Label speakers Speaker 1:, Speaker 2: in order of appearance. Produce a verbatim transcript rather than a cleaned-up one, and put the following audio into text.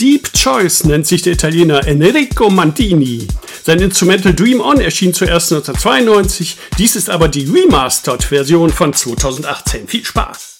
Speaker 1: Deep Choice nennt sich der Italiener Enrico Mandini. Sein Instrumental Dream On erschien zuerst neunzehnhundertzweiundneunzig, dies ist aber die Remastered-Version von zweitausendachtzehn. Viel Spaß!